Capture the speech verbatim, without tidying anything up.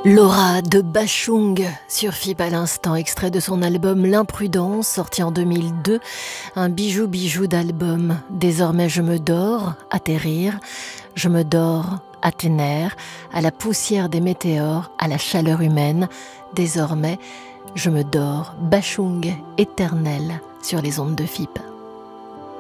Laura de Bashung sur F I P à l'instant, extrait de son album L'Imprudence, sorti en deux mille deux, un bijou bijou d'album. Désormais je me dors, atterrir, je me dors, athénère, à la poussière des météores, à la chaleur humaine. Désormais je me dors, Bashung éternel sur les ondes de F I P.